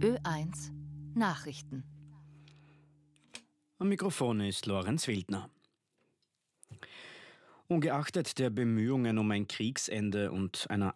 Ö1 Nachrichten. Am Mikrofon ist Lorenz Wildner. Ungeachtet der Bemühungen um ein Kriegsende und einer